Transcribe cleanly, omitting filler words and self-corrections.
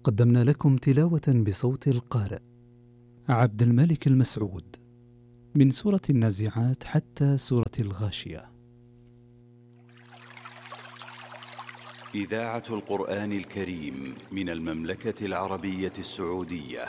قدمنا لكم تلاوة بصوت القارئ عبد الملك المسعود من سورة النازعات حتى سورة الغاشية. إذاعة القرآن الكريم من المملكة العربية السعودية.